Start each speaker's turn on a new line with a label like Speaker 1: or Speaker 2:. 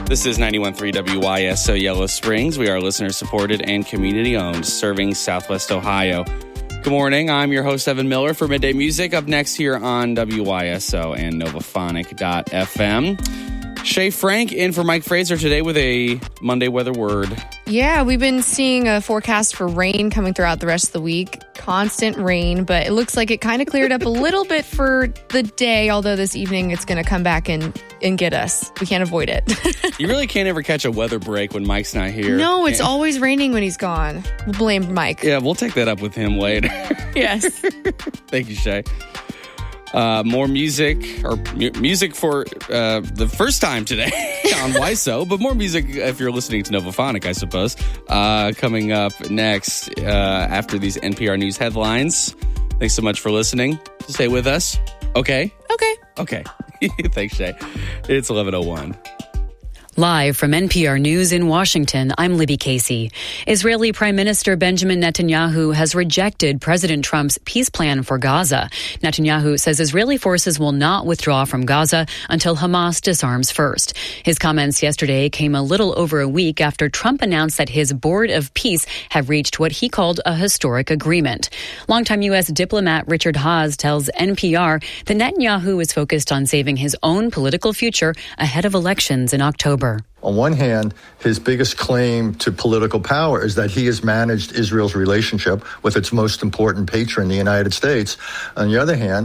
Speaker 1: This is 91.3 WYSO Yellow Springs. We are listener-supported and community-owned, serving Southwest Ohio. Good morning. I'm your host, Evan Miller, for Midday Music. Up next here on WYSO and Novaphonic.fm. Shay Frank in for Mike Fraser today with a Monday weather word.
Speaker 2: Yeah, we've been seeing a forecast for rain coming throughout the rest of the week. Constant rain, but it looks like it kind of cleared up a little bit for the day, although this evening it's going to come back and get us. We can't avoid it.
Speaker 1: You really can't ever catch a weather break when Mike's not here.
Speaker 2: No, it's always raining when he's gone. We'll blame Mike.
Speaker 1: Yeah, we'll take that up with him later.
Speaker 2: Yes.
Speaker 1: Thank you, Shay. More music, or music for the first time today on WYSO, but more music if you're listening to Novaphonic, I suppose. Coming up next after these NPR News headlines. Thanks so much for listening. Stay with us. Okay? Okay. Thanks, Shay. It's 11:01.
Speaker 3: Live from NPR News in Washington, I'm Libby Casey. Israeli Prime Minister Benjamin Netanyahu has rejected President Trump's peace plan for Gaza. Netanyahu says Israeli forces will not withdraw from Gaza until Hamas disarms first. His comments yesterday came a little over a week after Trump announced that his Board of Peace have reached what he called a historic agreement. Longtime U.S. diplomat Richard Haass tells NPR that Netanyahu is focused on saving his own political future ahead of elections in October.
Speaker 4: On one hand, his biggest claim to political power is that he has managed Israel's relationship with its most important patron, the United States. On the other hand,